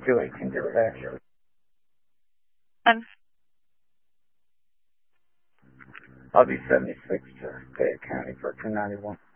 218 dispatch. And I'll be 76 to Fayette County for 291.